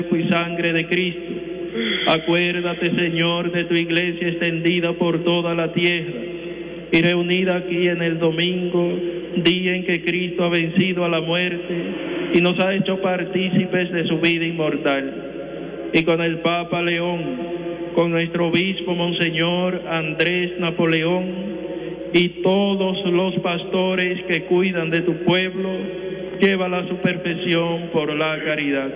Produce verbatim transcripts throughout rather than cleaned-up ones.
y sangre de Cristo. Acuérdate, Señor, de tu iglesia extendida por toda la tierra y reunida aquí en el domingo, día en que Cristo ha vencido a la muerte y nos ha hecho partícipes de su vida inmortal. Y con el Papa León, con nuestro obispo Monseñor Andrés Napoleón y todos los pastores que cuidan de tu pueblo, llévala a su perfección por la caridad.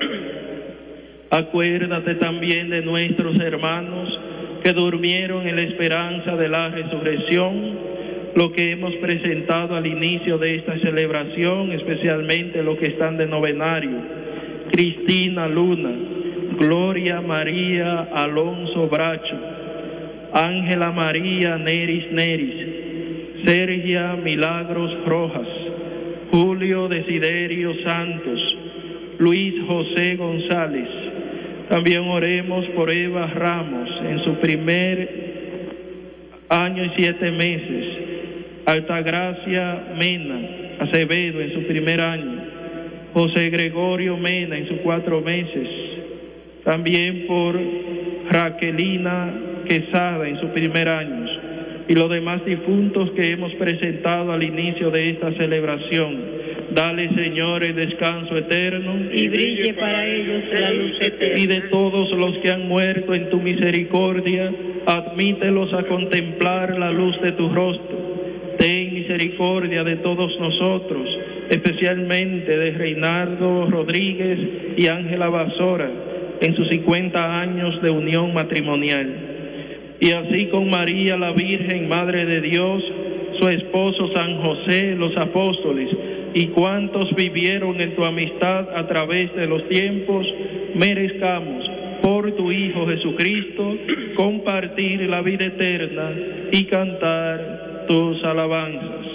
Acuérdate también de nuestros hermanos que durmieron en la esperanza de la resurrección, lo que hemos presentado al inicio de esta celebración, especialmente los que están de novenario: Cristina Luna, Gloria María Alonso Bracho, Ángela María Neris Neris, Sergia Milagros Rojas, Julio Desiderio Santos, Luis José González. También oremos por Eva Ramos en su primer año y siete meses, Altagracia Mena Acevedo en su primer año, José Gregorio Mena en sus cuatro meses, también por Raquelina Quesada en su primer año, y los demás difuntos que hemos presentado al inicio de esta celebración. Dale, Señor, el descanso eterno y brille para ellos la luz eterna. Y de todos los que han muerto en tu misericordia, admítelos a contemplar la luz de tu rostro. Ten misericordia de todos nosotros, especialmente de Reinaldo Rodríguez y Ángela Basora en sus cincuenta años de unión matrimonial. Y así con María la Virgen, Madre de Dios, su esposo San José, los apóstoles y cuantos vivieron en tu amistad a través de los tiempos, merezcamos por tu Hijo Jesucristo compartir la vida eterna y cantar tus alabanzas.